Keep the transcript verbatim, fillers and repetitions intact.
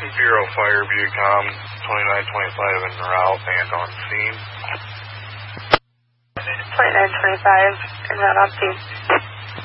Bureau Fire Viacom twenty-nine twenty-five en route and on scene. twenty-nine twenty-five en route on scene.